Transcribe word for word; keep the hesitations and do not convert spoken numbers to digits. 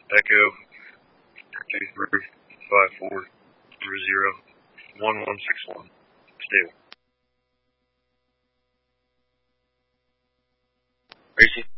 Echo two three five four three zero one one six one. Stable. Racing.